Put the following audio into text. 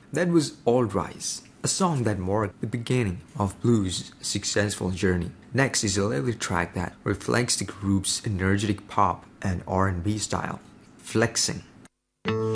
That was All Rise, a song that marked the beginning of blues' successful journey. Next is a lively track that reflects the group's energetic pop and R&B style, Flexing.